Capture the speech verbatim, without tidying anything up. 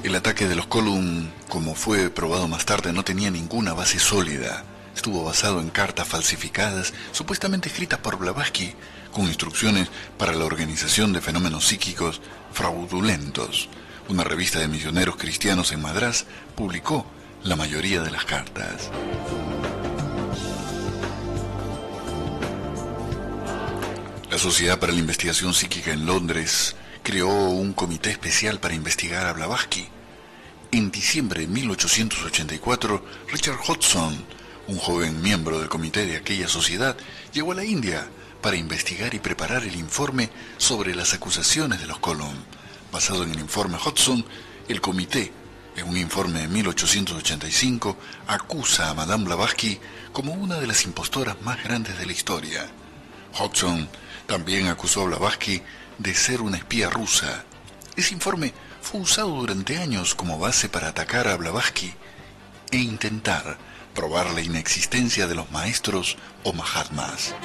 El ataque de los Column, como fue probado más tarde, no tenía ninguna base sólida. Estuvo basado en cartas falsificadas, supuestamente escritas por Blavatsky, con instrucciones para la organización de fenómenos psíquicos fraudulentos. Una revista de misioneros cristianos en Madrás publicó la mayoría de las cartas. La Sociedad para la Investigación Psíquica en Londres creó un comité especial para investigar a Blavatsky. En diciembre de mil ochocientos ochenta y cuatro, Richard Hodgson, un joven miembro del comité de aquella sociedad, llegó a la India para investigar y preparar el informe sobre las acusaciones de los Column. Basado en el informe Hodgson, el comité, en un informe de mil ochocientos ochenta y cinco, acusa a Madame Blavatsky como una de las impostoras más grandes de la historia. Hodgson también acusó a Blavatsky de ser una espía rusa. Ese informe fue usado durante años como base para atacar a Blavatsky e intentar probar la inexistencia de los maestros o mahatmas.